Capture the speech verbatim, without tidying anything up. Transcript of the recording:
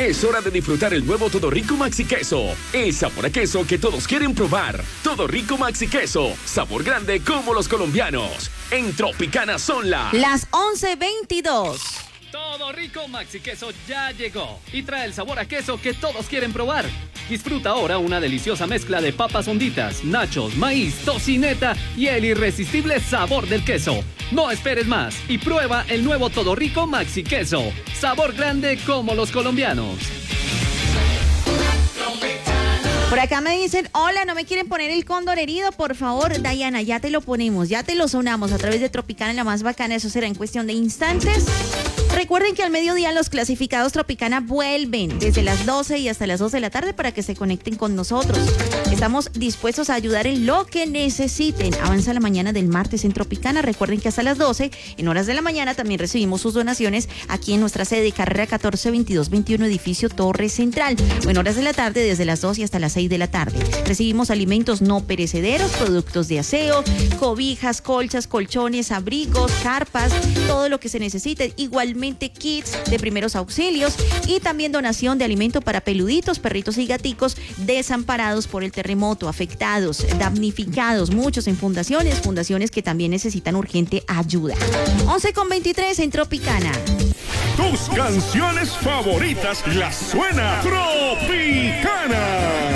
Es hora de disfrutar el nuevo Todo Rico Maxi Queso. El sabor a queso que todos quieren probar. Todo Rico Maxi Queso. Sabor grande como los colombianos. En Tropicana son las... Las once veintidós. Todo Rico Maxi Queso ya llegó y trae el sabor a queso que todos quieren probar. Disfruta ahora una deliciosa mezcla de papas honditas, nachos, maíz, tocineta y el irresistible sabor del queso. No esperes más y prueba el nuevo Todo Rico Maxi Queso. Sabor grande como los colombianos. Por acá me dicen, hola, ¿no me quieren poner el cóndor herido? Por favor, Dayana, ya te lo ponemos, ya te lo sonamos a través de Tropicana, la más bacana, eso será en cuestión de instantes. Recuerden que al mediodía los clasificados Tropicana vuelven desde las doce y hasta las dos de la tarde para que se conecten con nosotros. Estamos dispuestos a ayudar en lo que necesiten. Avanza la mañana del martes en Tropicana. Recuerden que hasta las doce, en horas de la mañana, también recibimos sus donaciones aquí en nuestra sede, carrera catorce veintidós veintiuno, edificio Torre Central. O en horas de la tarde, desde las dos y hasta las seis de la tarde. Recibimos alimentos no perecederos, productos de aseo, cobijas, colchas, colchones, abrigos, carpas, todo lo que se necesite. Igualmente kits de primeros auxilios y también donación de alimento para peluditos, perritos y gaticos desamparados por el terremoto, afectados, damnificados, muchos en fundaciones, fundaciones que también necesitan urgente ayuda. once con veintitrés en Tropicana. Tus canciones favoritas las suena Tropicana.